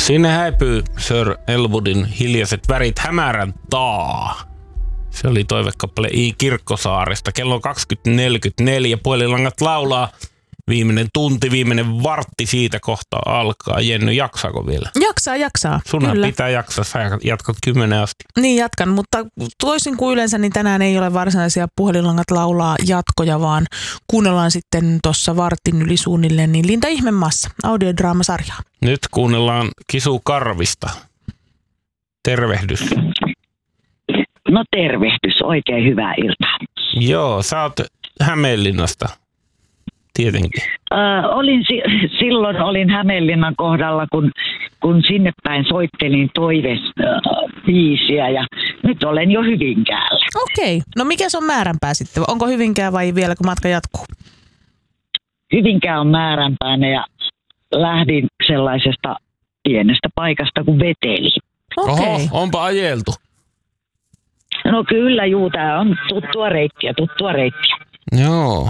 Sinne häipyy Sir Elwoodin Hiljaiset värit hämärän taa. Se oli toivekappale I. Kirkkosaaresta. Kello 20.44. Puhelinlangat laulaa. Viimeinen tunti, viimeinen vartti siitä kohta alkaa. Jenny, jaksaako vielä? Jaksaa. Sunhan Kyllä. pitää jaksaa. Sä jatkat 10 asti. Niin jatkan, mutta toisin kuin yleensä, niin tänään ei ole varsinaisia puhelinlangat laulaa jatkoja, vaan kuunnellaan sitten tuossa vartin yli suunnilleen niin Linda Ihmemaassa audiodraamasarjaa. Nyt kuunnellaan Kisu Karvista. Tervehdys. No tervehdys, oikein hyvää iltaa. Joo, sä oot Hämeenlinnasta. Tietenkin. Silloin olin Hämeenlinnan kohdalla, kun sinne päin soittelin toivebiisiä ja nyt olen jo Hyvinkäällä. Okei. No mikä se on määränpää sitten? Onko Hyvinkää vai vieläkö matka jatkuu? Hyvinkää on määränpäinen ja lähdin sellaisesta pienestä paikasta kuin Veteli. Okei. Oho, onpa ajeltu. No kyllä, tää on tuttua reittiä. Joo.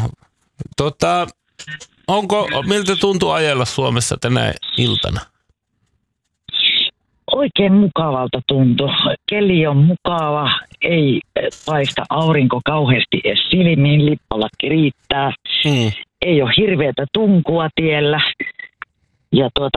Miltä tuntuu ajella Suomessa tänä iltana? Oikein mukavalta tuntuu. Keli on mukava, ei paista aurinko kauheasti edes silmiin, lippalakki riittää. Ei ole hirveätä tunkua tiellä. Ja